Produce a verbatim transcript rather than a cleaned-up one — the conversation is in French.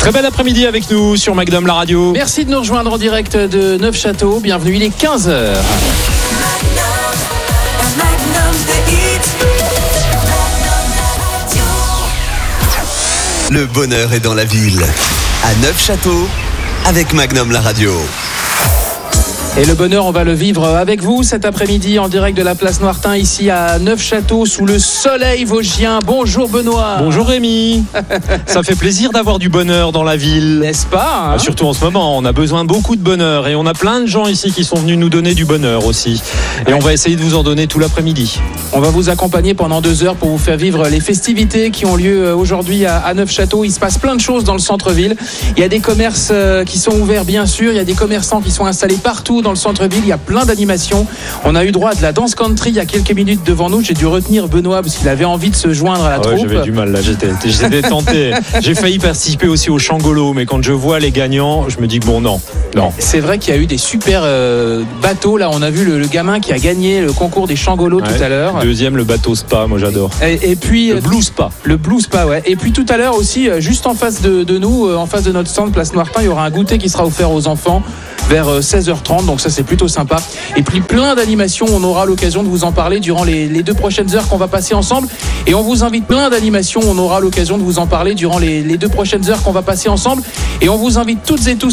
Très bel après-midi avec nous sur Magnum la radio. Merci de nous rejoindre en direct de Neufchâteau. Bienvenue, il est quinze heures. Le bonheur est dans la ville. À Neufchâteau, avec Magnum la radio. Et le bonheur, on va le vivre avec vous cet après-midi en direct de la place Noirtin, ici à Neufchâteau, sous le soleil vosgien. Bonjour Benoît. Bonjour Rémi. Ça fait plaisir d'avoir du bonheur dans la ville. N'est-ce pas hein ah, surtout en ce moment, on a besoin de beaucoup de bonheur. Et on a plein de gens ici qui sont venus nous donner du bonheur aussi. Et on va essayer de vous en donner tout l'après-midi. On va vous accompagner pendant deux heures pour vous faire vivre les festivités qui ont lieu aujourd'hui à Neufchâteau. Il se passe plein de choses dans le centre-ville. Il y a des commerces qui sont ouverts, bien sûr. Il y a des commerçants qui sont installés partout dans le centre-ville. Il y a plein d'animations. On a eu droit à de la danse country il y a quelques minutes devant nous. J'ai dû retenir Benoît parce qu'il avait envie de se joindre à la ah troupe. Ouais, j'avais du mal là, j'étais, j'étais tenté. J'ai failli participer aussi au Changolo, mais quand je vois les gagnants, je me dis que bon non, non. C'est vrai qu'il y a eu des super euh, bateaux. Là, on a vu le, le gamin qui a gagné le concours des Changolos ouais, tout à l'heure. Deuxième, le bateau Spa, moi j'adore. Et, et puis le Blue Spa. Le Blue Spa, ouais. Et puis tout à l'heure aussi, juste en face de, de nous, en face de notre stand Place Noirtin, il y aura un goûter qui sera offert aux enfants vers seize heures trente, donc ça c'est plutôt sympa. Et puis plein d'animations, on aura l'occasion de vous en parler durant les, les deux prochaines heures qu'on va passer ensemble. Et on vous invite plein d'animations, on aura l'occasion de vous en parler durant les, les deux prochaines heures qu'on va passer ensemble. Et on vous invite toutes et tous